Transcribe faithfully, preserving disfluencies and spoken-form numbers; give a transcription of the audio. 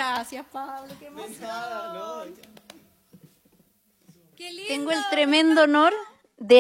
Gracias, Pablo, qué emoción. Nada, no. Qué lindo. Tengo el tremendo honor